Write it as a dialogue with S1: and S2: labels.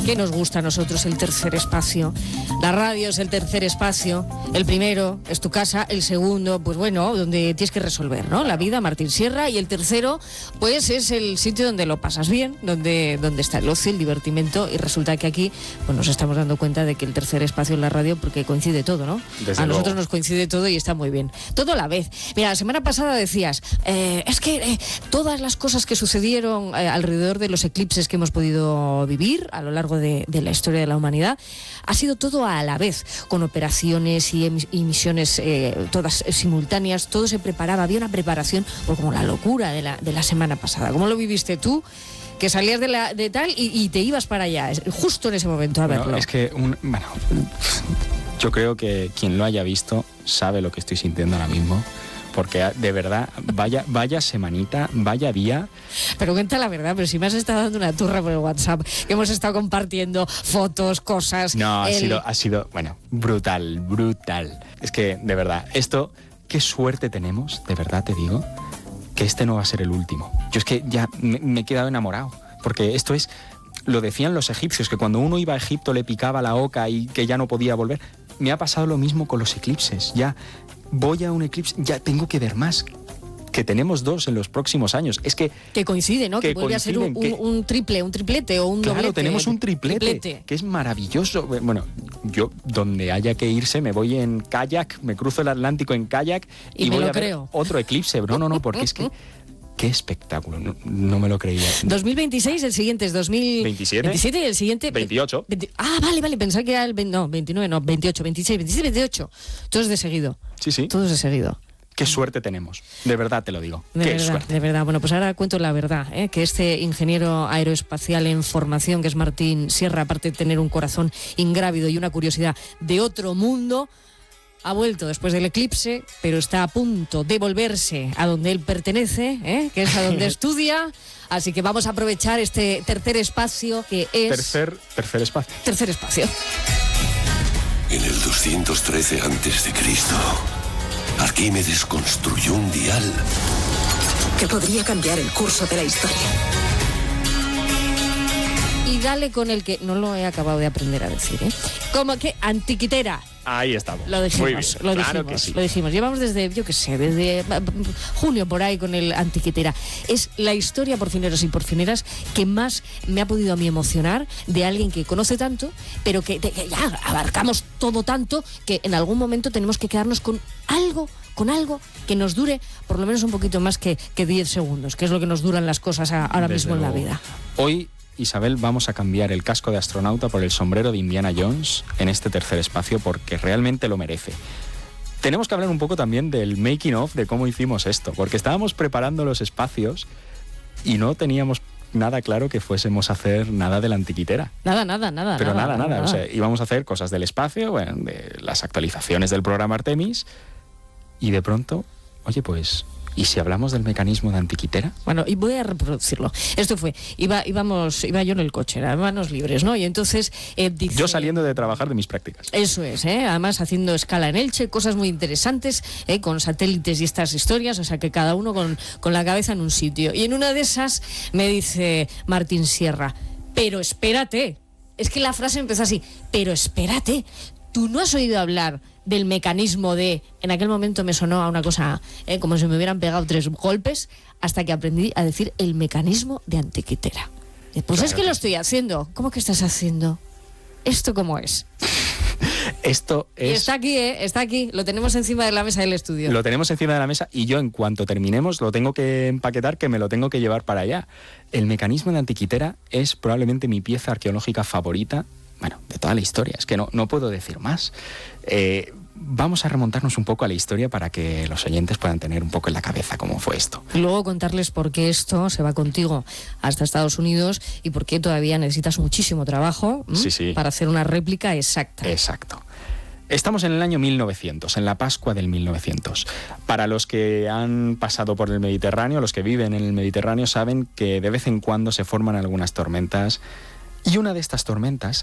S1: ¿Qué nos gusta a nosotros? El tercer espacio. La radio es el tercer espacio. El primero es tu casa, el segundo, pues bueno, donde tienes que resolver, ¿no? La vida, Martín Sierra. Y el tercero, pues es el sitio donde lo pasas bien, donde está el ocio, el divertimento. Y resulta que aquí pues nos estamos dando cuenta de que el tercer espacio es la radio, porque coincide todo, ¿no?
S2: Desde
S1: a nosotros
S2: luego.
S1: nos coincide todo y está muy bien. Todo a la vez. Mira, la semana pasada decías, es que todas las cosas que sucedieron alrededor de los eclipses que hemos podido vivir a lo largo de la historia de la humanidad, ha sido todo a la vez, con operaciones y misiones todas simultáneas, todo se preparaba, había una preparación, por como la locura de la semana pasada. ¿Cómo lo viviste tú? Que salías de tal y te ibas para allá, justo en ese momento a verlo.
S2: No, es que, yo creo que quien lo haya visto sabe lo que estoy sintiendo ahora mismo. Porque de verdad, vaya semanita, vaya día.
S1: Pero cuenta la verdad, pero si me has estado dando una turra por el WhatsApp, que hemos estado compartiendo fotos, cosas.
S2: No, ha sido, bueno, brutal. Es que, de verdad, esto, qué suerte tenemos, de verdad te digo, que este no va a ser el último. Yo es que ya me he quedado enamorado, porque esto es, lo decían los egipcios, que cuando uno iba a Egipto le picaba la oca y que ya no podía volver. Me ha pasado lo mismo con los eclipses, ya. Voy a un eclipse, ya tengo que ver más, que tenemos 2 en los próximos años. Es que
S1: coincide, ¿no? Que vuelve a ser un triplete o un doblete.
S2: Claro, tenemos un triplete, que es maravilloso. Bueno, yo donde haya que irse me voy en kayak, me cruzo el Atlántico en kayak y voy a ver otro eclipse. No, porque es que qué espectáculo, no me lo creía.
S1: 2026, el siguiente es 2027 y el siguiente
S2: 28.
S1: Vale, pensaba que era el 29, no, 28, 26, 27, 28. Todos de seguido.
S2: Sí.
S1: Todos de seguido.
S2: Qué suerte tenemos, de verdad te lo digo. Qué suerte.
S1: De verdad. Bueno, pues ahora cuento la verdad, que este ingeniero aeroespacial en formación, que es Martín Sierra, aparte de tener un corazón ingrávido y una curiosidad de otro mundo, ha vuelto después del eclipse, pero está a punto de volverse a donde él pertenece, que es a donde estudia. Así que vamos a aprovechar este tercer espacio que es...
S2: Tercer espacio.
S1: Tercer espacio.
S3: En el 213 a.C., Arquímedes construyó un dial
S4: que podría cambiar el curso de la historia.
S1: Y dale con el que no lo he acabado de aprender a decir, como que antiquitera.
S2: Ahí estamos.
S1: Lo dijimos,
S2: claro que sí.
S1: Lo dijimos. Llevamos desde junio por ahí con el antiquitera. Es la historia, por fineros y por fineras, que más me ha podido a mí emocionar, de alguien que conoce tanto, pero que ya abarcamos todo tanto, que en algún momento tenemos que quedarnos con algo que nos dure por lo menos un poquito más que 10 segundos, que es lo que nos duran las cosas ahora mismo en la vida.
S2: Hoy, Isabel, vamos a cambiar el casco de astronauta por el sombrero de Indiana Jones en este tercer espacio, porque realmente lo merece. Tenemos que hablar un poco también del making of, de cómo hicimos esto, porque estábamos preparando los espacios y no teníamos nada claro que fuésemos a hacer nada de la antiquitera.
S1: Nada.
S2: Pero nada. O sea, íbamos a hacer cosas del espacio, bueno, de las actualizaciones del programa Artemis, y de pronto, oye, pues... ¿y si hablamos del mecanismo de antiquitera?
S1: Bueno, y voy a reproducirlo. Esto fue, iba yo en el coche, eran manos libres, ¿no? Y entonces dice...
S2: Yo saliendo de trabajar de mis prácticas.
S1: Eso es, además haciendo escala en Elche, cosas muy interesantes, con satélites y estas historias, o sea que cada uno con la cabeza en un sitio. Y en una de esas me dice Martín Sierra, pero espérate, es que la frase empezó así, pero espérate, ¿tú no has oído hablar del mecanismo de...? En aquel momento me sonó a una cosa como si me hubieran pegado 3 golpes, hasta que aprendí a decir el mecanismo de antiquitera. Pues claro, es que lo estoy haciendo. ¿Cómo que estás haciendo? ¿Esto cómo es?
S2: Esto es...
S1: Y está aquí, lo tenemos encima de la mesa del estudio.
S2: Lo tenemos encima de la mesa y yo, en cuanto terminemos, lo tengo que empaquetar, que me lo tengo que llevar para allá. El mecanismo de antiquitera es probablemente mi pieza arqueológica favorita, bueno, de toda la historia. Es que no puedo decir más. Vamos a remontarnos un poco a la historia para que los oyentes puedan tener un poco en la cabeza cómo fue esto.
S1: Y luego contarles por qué esto se va contigo hasta Estados Unidos y por qué todavía necesitas muchísimo trabajo para hacer una réplica exacta.
S2: Exacto. Estamos en el año 1900, en la Pascua del 1900. Para los que han pasado por el Mediterráneo, los que viven en el Mediterráneo, saben que de vez en cuando se forman algunas tormentas, y una de estas tormentas